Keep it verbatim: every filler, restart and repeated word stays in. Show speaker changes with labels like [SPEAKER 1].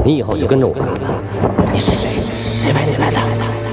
[SPEAKER 1] 你以后就跟着我干吧。你是谁？谁派你来的？